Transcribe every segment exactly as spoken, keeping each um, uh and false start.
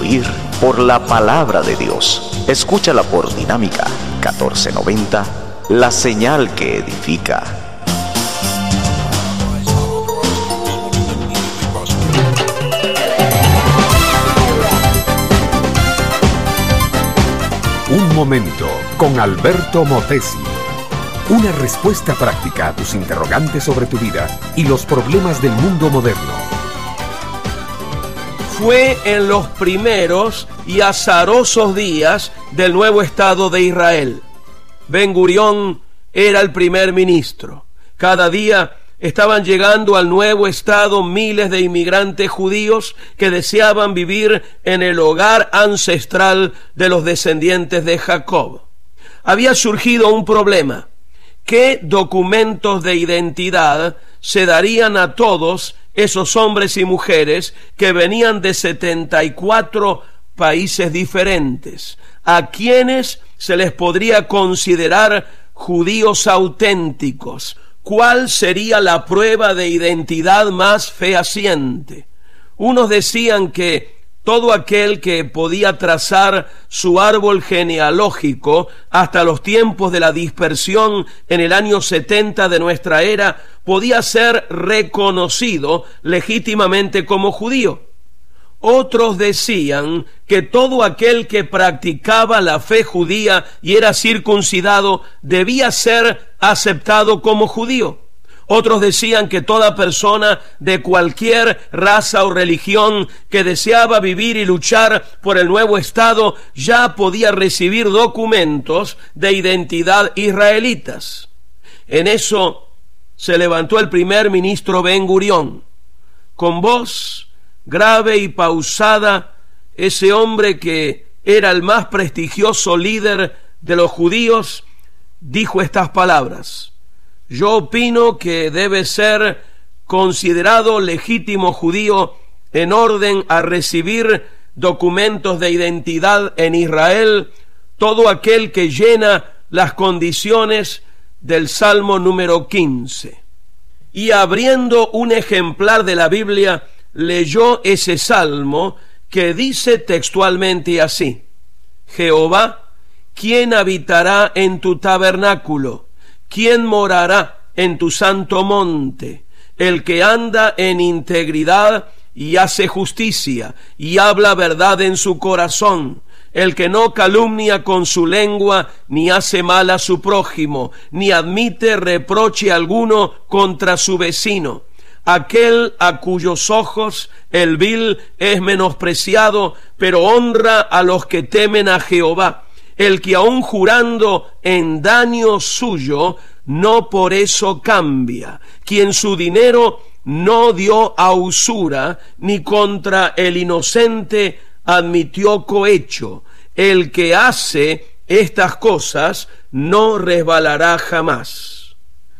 vivir por la palabra de Dios. Escúchala por Dinámica catorce noventa, la señal que edifica. Un momento con Alberto Motesi. Una respuesta práctica a tus interrogantes sobre tu vida y los problemas del mundo moderno. Fue en los primeros y azarosos días del nuevo Estado de Israel. Ben Gurión era el primer ministro. Cada día estaban llegando al nuevo Estado miles de inmigrantes judíos que deseaban vivir en el hogar ancestral de los descendientes de Jacob. Había surgido un problema. ¿Qué documentos de identidad se darían a todos esos hombres y mujeres que venían de setenta y cuatro países diferentes? ¿A quiénes se les podría considerar judíos auténticos? ¿Cuál sería la prueba de identidad más fehaciente? Unos decían que todo aquel que podía trazar su árbol genealógico hasta los tiempos de la dispersión en el año setenta de nuestra era podía ser reconocido legítimamente como judío. Otros decían que todo aquel que practicaba la fe judía y era circuncidado debía ser aceptado como judío. Otros decían que toda persona de cualquier raza o religión que deseaba vivir y luchar por el nuevo Estado ya podía recibir documentos de identidad israelitas. En eso se levantó el primer ministro Ben Gurión. Con voz grave y pausada, ese hombre que era el más prestigioso líder de los judíos dijo estas palabras: yo opino que debe ser considerado legítimo judío en orden a recibir documentos de identidad en Israel todo aquel que llena las condiciones del Salmo número quince. Y abriendo un ejemplar de la Biblia, leyó ese salmo que dice textualmente así: Jehová, ¿quién habitará en tu tabernáculo? ¿Quién morará en tu santo monte? El que anda en integridad y hace justicia y habla verdad en su corazón, el que no calumnia con su lengua, ni hace mal a su prójimo, ni admite reproche alguno contra su vecino. Aquel a cuyos ojos el vil es menospreciado, pero honra a los que temen a Jehová. El que aun jurando en daño suyo, no por eso cambia. Quien su dinero no dio a usura, ni contra el inocente admitió cohecho. El que hace estas cosas no resbalará jamás.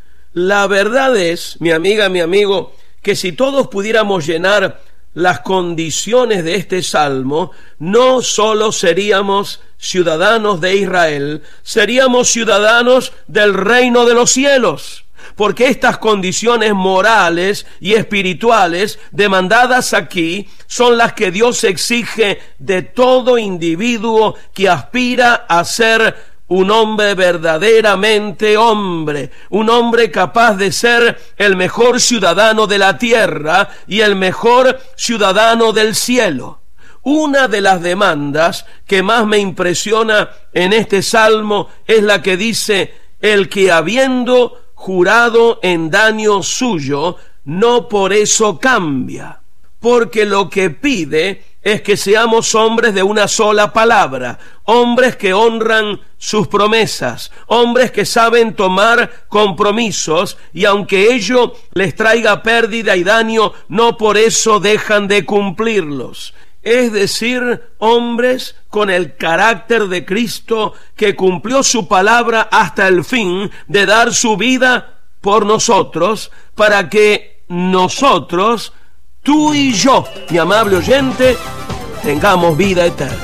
La verdad es, mi amiga, mi amigo, que si todos pudiéramos llenar las condiciones de este salmo, no solo seríamos ciudadanos de Israel, seríamos ciudadanos del reino de los cielos, porque estas condiciones morales y espirituales demandadas aquí son las que Dios exige de todo individuo que aspira a ser un hombre verdaderamente hombre, un hombre capaz de ser el mejor ciudadano de la tierra y el mejor ciudadano del cielo. Una de las demandas que más me impresiona en este salmo es la que dice: el que habiendo jurado en daño suyo, no por eso cambia. Porque lo que pide es que seamos hombres de una sola palabra, hombres que honran sus promesas, hombres que saben tomar compromisos y aunque ello les traiga pérdida y daño, no por eso dejan de cumplirlos. Es decir, hombres con el carácter de Cristo, que cumplió su palabra hasta el fin de dar su vida por nosotros, para que nosotros, tú y yo, mi amable oyente, tengamos vida eterna.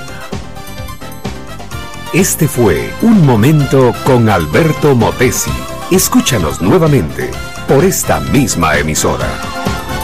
Este fue Un Momento con Alberto Motesi. Escúchanos nuevamente por esta misma emisora.